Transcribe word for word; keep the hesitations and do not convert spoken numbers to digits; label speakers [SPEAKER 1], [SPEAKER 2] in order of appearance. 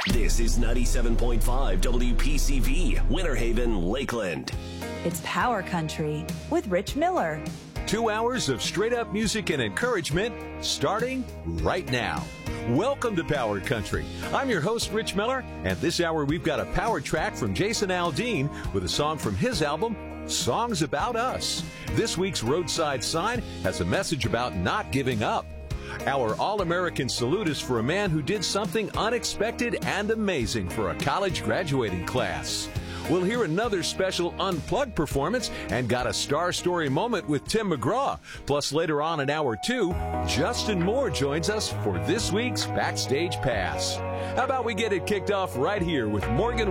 [SPEAKER 1] This is ninety-seven point five W P C V, Winter Haven, Lakeland.
[SPEAKER 2] It's Power Country with Rich Miller.
[SPEAKER 3] Two hours of straight-up music and encouragement starting right now. Welcome to Power Country. I'm your host, Rich Miller, and this hour we've got a power track from Jason Aldean with a song from his album, Songs About Us. This week's Roadside Sign has a message about not giving up. Our All-American salute is for a man who did something unexpected and amazing for a college graduating class. We'll hear another special Unplugged performance and got a star story moment with Tim McGraw. Plus, later on in hour two, Justin Moore joins us for this week's Backstage Pass. How about we get it kicked off right here with Morgan